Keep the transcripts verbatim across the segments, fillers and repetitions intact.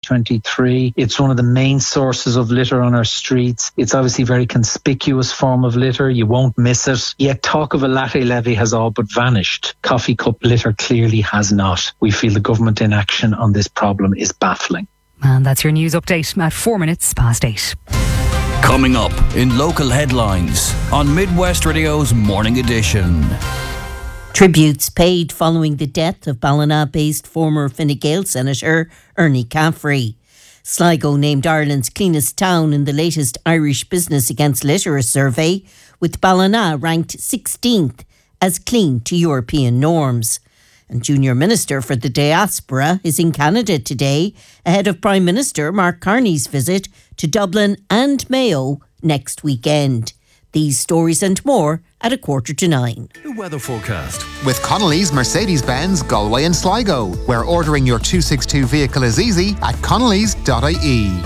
twenty-three. It's one of the main sources of litter on our streets. It's obviously a very conspicuous form of litter. You won't miss it. Yet talk of a latte levy has all but vanished. Coffee cup litter clearly has not. We feel the government inaction on this problem is baffling. And that's your news update at four minutes past eight. Coming up in local headlines on Midwest Radio's Morning Edition. Tributes paid following the death of Ballina-based former Fine Gael Senator Ernie Caffrey. Sligo named Ireland's cleanest town in the latest Irish Business Against Litter survey, with Ballina ranked sixteenth as clean to European norms. And Junior Minister for the Diaspora is in Canada today, ahead of Prime Minister Mark Carney's visit to Dublin and Mayo next weekend. These stories and more at a quarter to nine. The weather forecast. With Connolly's Mercedes-Benz Galway and Sligo, where ordering your two sixty-two vehicle is easy at connellys dot I E.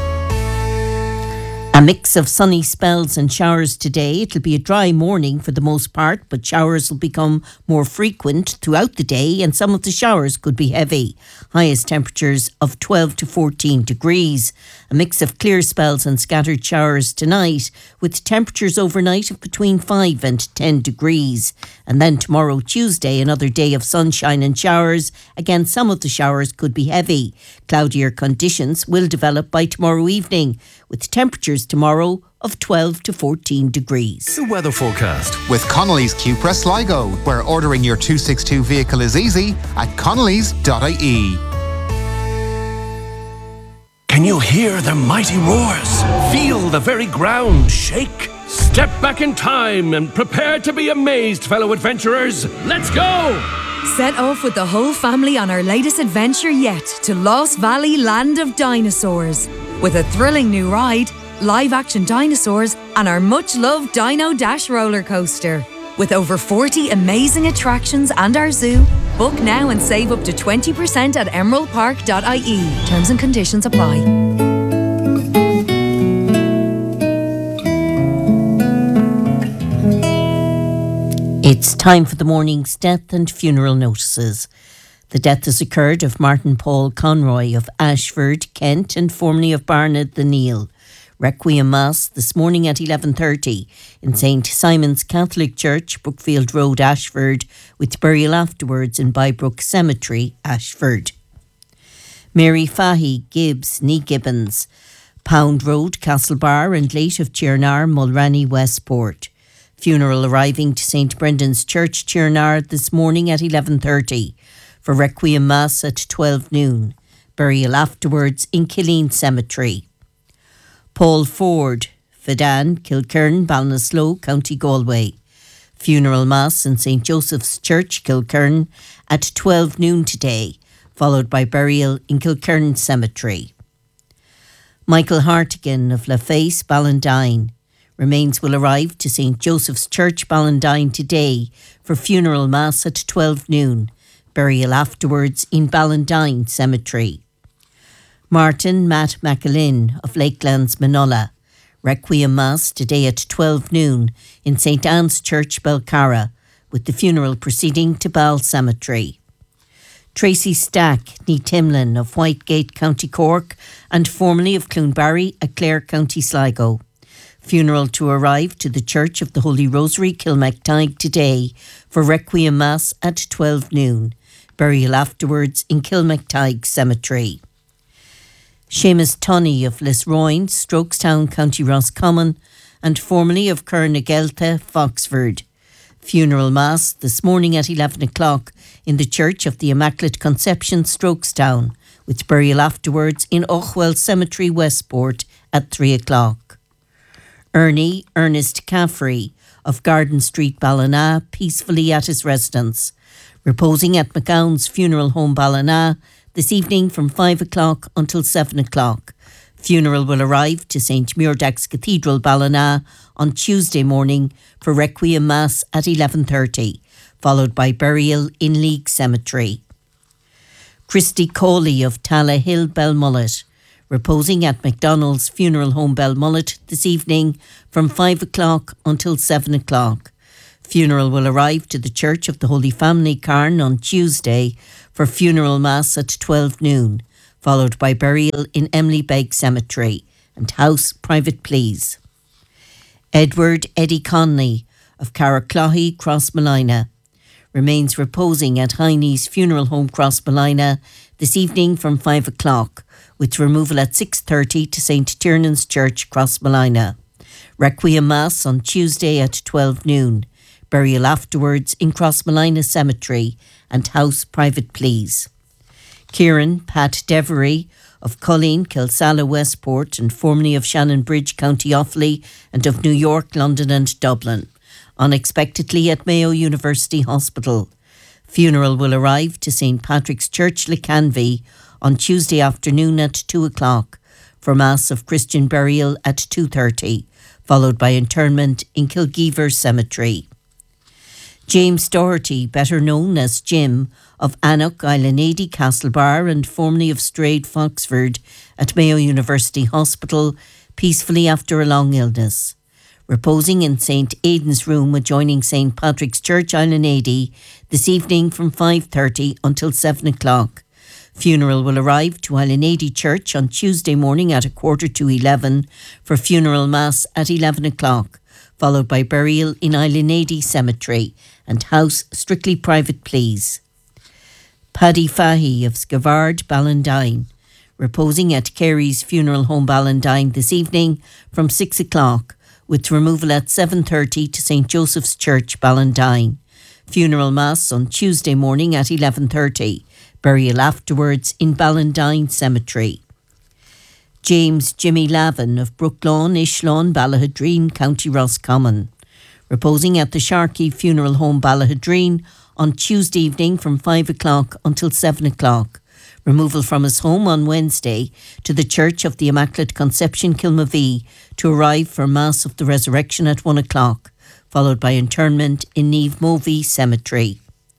A mix of sunny spells and showers today. It'll be a dry morning for the most part, but showers will become more frequent throughout the day, and some of the showers could be heavy. Highest temperatures of twelve to fourteen degrees. A mix of clear spells and scattered showers tonight, with temperatures overnight of between five and ten degrees. And then tomorrow, Tuesday, another day of sunshine and showers. Again, some of the showers could be heavy. Cloudier conditions will develop by tomorrow evening, with temperatures tomorrow of twelve to fourteen degrees. The weather forecast. With Connolly's Cupra Sligo, where ordering your two sixty-two vehicle is easy at connellys dot I E. Can you hear the mighty roars? Feel the very ground shake? Step back in time and prepare to be amazed, fellow adventurers. Let's go! Set off with the whole family on our latest adventure yet to Lost Valley Land of Dinosaurs. With a thrilling new ride, live-action dinosaurs, and our much-loved Dino Dash roller coaster. With over forty amazing attractions and our zoo, book now and save up to twenty percent at emerald park dot I E. Terms and conditions apply. It's time for the morning's death and funeral notices. The death has occurred of Martin Paul Conroy of Ashford, Kent, and formerly of Barnard the Neil. Requiem Mass this morning at eleven thirty in Saint Simon's Catholic Church, Brookfield Road, Ashford, with burial afterwards in Bybrook Cemetery, Ashford. Mary Fahy Gibbs, Nee Gibbons, Pound Road, Castlebar, and late of Chirnar, Mulranny, Westport. Funeral arriving to Saint Brendan's Church, Chirnar, this morning at eleven thirty for Requiem Mass at twelve noon. Burial afterwards in Killeen Cemetery. Paul Ford, Fedan, Kilkern, Ballinasloe, County Galway. Funeral Mass in Saint Joseph's Church, Kilkern, at twelve noon today, followed by burial in Kilkern Cemetery. Michael Hartigan of LaFace, Ballindine. Remains will arrive to Saint Joseph's Church, Ballindine today for funeral mass at twelve noon. Burial afterwards in Ballindine Cemetery. Martin Matt McAlin of Lakelands, Manola. Requiem Mass today at twelve noon in Saint Anne's Church, Belcarra, with the funeral proceeding to Ball Cemetery. Tracy Stack, Nee Timlin of Whitegate, County Cork, and formerly of Cloonbarry, at Clare, County Sligo. Funeral to arrive to the Church of the Holy Rosary, Kilmactide, today for Requiem Mass at twelve noon. Burial afterwards in Kilmactide Cemetery. Seamus Tunney of Lisroyne, Strokestown, County Roscommon, and formerly of Kernagelta, Foxford. Funeral Mass this morning at eleven o'clock in the Church of the Immaculate Conception, Strokestown, with burial afterwards in Ochwell Cemetery, Westport, at three o'clock. Ernie Ernest Caffrey of Garden Street, Ballina, peacefully at his residence, reposing at McGowan's Funeral Home, Ballina, this evening from five o'clock until seven o'clock. Funeral will arrive to Saint Muirdax Cathedral, Ballina, on Tuesday morning for Requiem Mass at eleven thirty, followed by burial in League Cemetery. Christy Coley of Tala Hill, Belmullet, reposing at McDonald's Funeral Home, Belmullet, this evening from five o'clock until seven o'clock. Funeral will arrive to the Church of the Holy Family, Carn, on Tuesday for funeral mass at twelve noon, followed by burial in Emily Beg Cemetery and house private please. Edward Eddie Conley of Carraclohy, Crossmolina, remains reposing at Heine's Funeral Home, Crossmolina, this evening from five o'clock, with removal at six thirty to Saint Tiernan's Church, Crossmolina. Requiem Mass on Tuesday at twelve noon. Burial afterwards in Crossmolina Cemetery and house private please. Kieran Pat Devery of Colleen, Kilsalla, Westport, and formerly of Shannon Bridge, County Offaly, and of New York, London and Dublin, unexpectedly at Mayo University Hospital. Funeral will arrive to Saint Patrick's Church, Lecanvy, on Tuesday afternoon at two o'clock for Mass of Christian burial at two thirty, followed by interment in Kilgeever Cemetery. James Doherty, better known as Jim, of Annock, Islanady, Castlebar, and formerly of Strayed, Foxford, at Mayo University Hospital, peacefully after a long illness. Reposing in Saint Aidan's room adjoining Saint Patrick's Church, Islanady, this evening from five thirty until seven o'clock. Funeral will arrive to Islanady Church on Tuesday morning at a quarter to eleven for funeral mass at eleven o'clock, followed by burial in Islanady Cemetery and house strictly private please. Paddy Fahy of Skavard, Ballandine, reposing at Carey's Funeral Home, Ballandine, this evening from six o'clock, with removal at seven thirty to Saint Joseph's Church, Ballandine. Funeral Mass on Tuesday morning at eleven thirty. Burial afterwards in Ballandine Cemetery. James Jimmy Lavin of Brooklawn, Ishlawn, Ballahadreen, County Roscommon, reposing at the Sharkey Funeral Home, Ballahadreen, on Tuesday evening from five o'clock until seven o'clock. Removal from his home on Wednesday to the Church of the Immaculate Conception, Kilmavee, to arrive for Mass of the Resurrection at one o'clock, followed by internment in Niamh Movie Cemetery.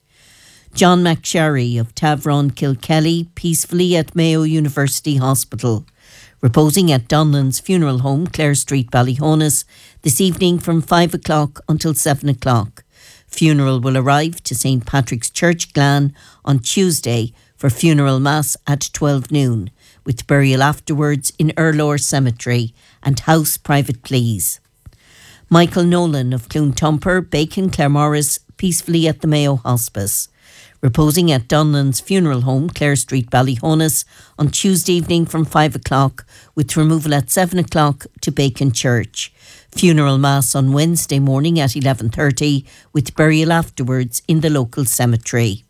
John McSherry of Tavron, Kilkelly, peacefully at Mayo University Hospital, reposing at Donlan's Funeral Home, Clare Street, Ballyhonus, this evening from five o'clock until seven o'clock. Funeral will arrive to Saint Patrick's Church, Glan, on Tuesday for funeral mass at twelve noon, with burial afterwards in Erlore Cemetery and house private please. Michael Nolan of Cloontumper, Bacon, Claremorris, peacefully at the Mayo Hospice, reposing at Donlan's Funeral Home, Clare Street, Ballyhonus, on Tuesday evening from five o'clock, with removal at seven o'clock to Bacon Church. Funeral Mass on Wednesday morning at eleven thirty, with burial afterwards in the local cemetery.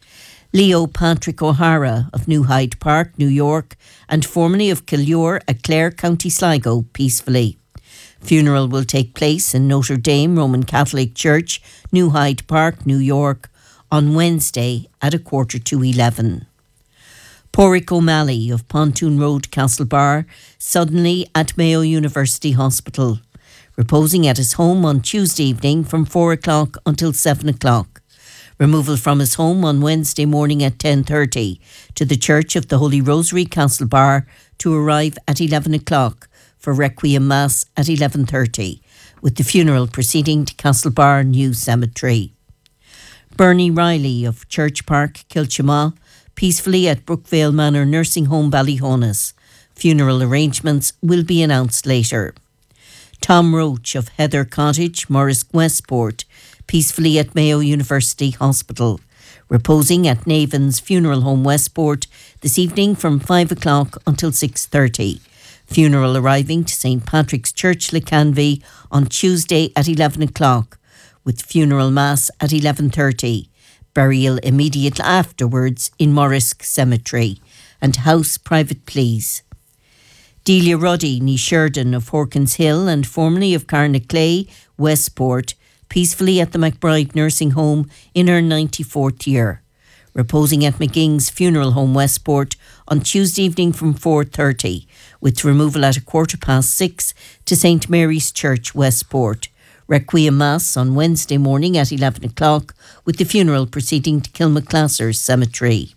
Leo Patrick O'Hara of New Hyde Park, New York, and formerly of Killure at Clare, County Sligo, peacefully. Funeral will take place in Notre Dame Roman Catholic Church, New Hyde Park, New York, on Wednesday at a quarter to eleven. Porrick O'Malley of Pontoon Road, Castlebar, suddenly at Mayo University Hospital, reposing at his home on Tuesday evening from four o'clock until seven o'clock. Removal from his home on Wednesday morning at ten thirty to the Church of the Holy Rosary, Castlebar, to arrive at eleven o'clock for Requiem Mass at eleven thirty, with the funeral proceeding to Castlebar New Cemetery. Bernie Riley of Church Park, Kilchama, peacefully at Brookvale Manor Nursing Home, Ballyhonus. Funeral arrangements will be announced later. Tom Roach of Heather Cottage, Morris Westport, peacefully at Mayo University Hospital, reposing at Navan's Funeral Home, Westport, this evening from five o'clock until six thirty. Funeral arriving to Saint Patrick's Church, Lecanvy, on Tuesday at eleven o'clock, with funeral mass at eleven thirty. Burial immediately afterwards in Morrisk Cemetery, and house private please. Delia Ruddy, ní Sheridan of Horkins Hill and formerly of Carnaclay, Westport, peacefully at the McBride Nursing Home in her ninety-fourth year, reposing at McGing's Funeral Home, Westport, on Tuesday evening from four thirty, with removal at a quarter past six to Saint Mary's Church, Westport. Requiem Mass on Wednesday morning at eleven o'clock, with the funeral proceeding to Kilmaclassers Cemetery.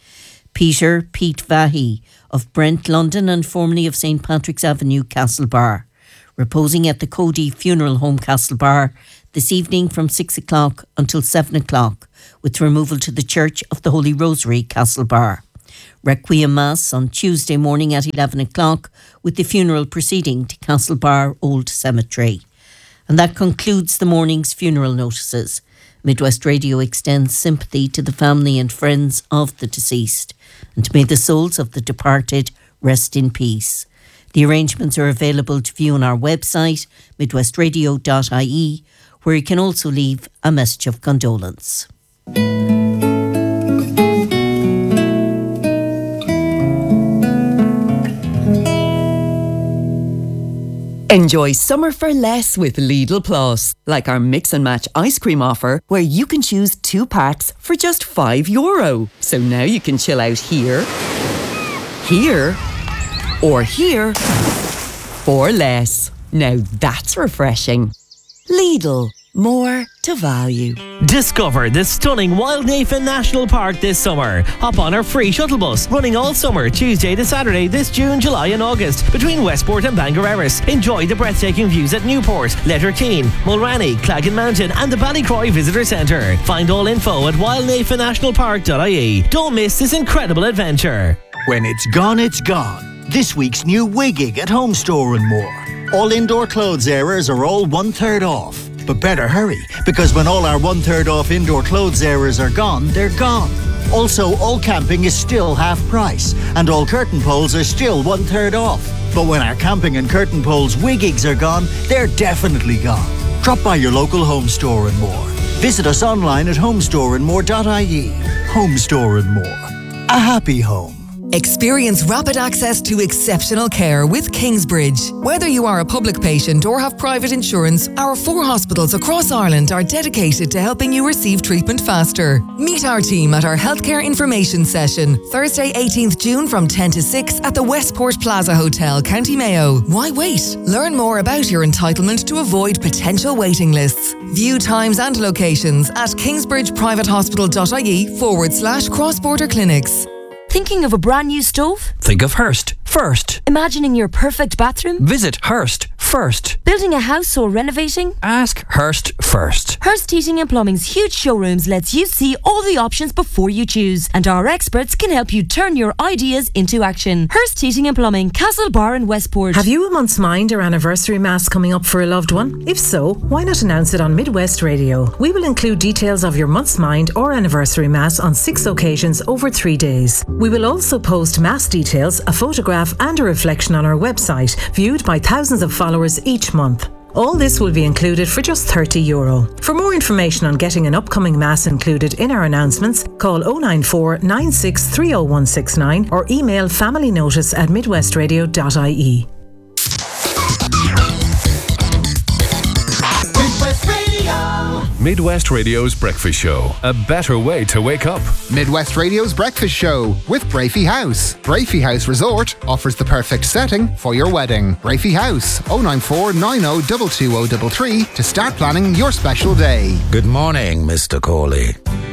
Peter Pete Vahy of Brent, London, and formerly of Saint Patrick's Avenue, Castlebar, reposing at the Cody Funeral Home, Castlebar, this evening from six o'clock until seven o'clock, with removal to the Church of the Holy Rosary, Castlebar. Requiem Mass on Tuesday morning at eleven o'clock, with the funeral proceeding to Castlebar Old Cemetery. And that concludes the morning's funeral notices. Midwest Radio extends sympathy to the family and friends of the deceased, and may the souls of the departed rest in peace. The arrangements are available to view on our website, midwest radio dot I E, where you can also leave a message of condolence. Enjoy summer for less with Lidl Plus, like our mix and match ice cream offer, where you can choose two packs for just five euro. So now you can chill out here, here, or here for less. Now that's refreshing. Lidl, more to value. Discover the stunning Wildnafen National Park this summer. Hop on our free shuttle bus, running all summer, Tuesday to Saturday this June, July and August, between Westport and Bangareras. Enjoy the breathtaking views at Newport, Letterkeene, Mulranny, Claggin Mountain and the Ballycroy Visitor Centre. Find all info at wildnafen national park dot I E. Don't miss this incredible adventure. When it's gone, it's gone. This week's new Wiggig at Home Store and More. All indoor clothes areas are all one third off. But better hurry, because when all our one third off indoor clothes areas are gone, they're gone. Also, all camping is still half price, and all curtain poles are still one third off. But when our camping and curtain poles Wiggigs are gone, they're definitely gone. Drop by your local Home Store and More. Visit us online at home store and more dot I E. Home Store and More. A happy home. Experience rapid access to exceptional care with Kingsbridge. Whether you are a public patient or have private insurance, our four hospitals across Ireland are dedicated to helping you receive treatment faster. Meet our team at our healthcare information session, Thursday eighteenth June from ten to six at the Westport Plaza Hotel, County Mayo. Why wait? Learn more about your entitlement to avoid potential waiting lists. View times and locations at kingsbridgeprivatehospital.ie forward slash cross-border clinics. Thinking of a brand new stove? Think of Hearst first. Imagining your perfect bathroom? Visit Hearst first. Building a house or renovating? Ask Hearst first. Hearst Heating and Plumbing's huge showrooms lets you see all the options before you choose, and our experts can help you turn your ideas into action. Hearst Heating and Plumbing, Castlebar and Westport. Have you a month's mind or anniversary mass coming up for a loved one? If so, why not announce it on Midwest Radio? We will include details of your month's mind or anniversary mass on six occasions over three days. We will also post mass details, a photograph and a reflection on our website, viewed by thousands of followers each month. All this will be included for just thirty euro. For more information on getting an upcoming mass included in our announcements, call oh nine four, nine six three oh one six nine or email familynotice at midwest radio dot I E. Midwest Radio's Breakfast Show. A better way to wake up. Midwest Radio's Breakfast Show with Brafey House. Brafey House Resort offers the perfect setting for your wedding. Brafey House, oh nine four, nine oh two two oh three three to start planning your special day. Good morning, Mister Corley.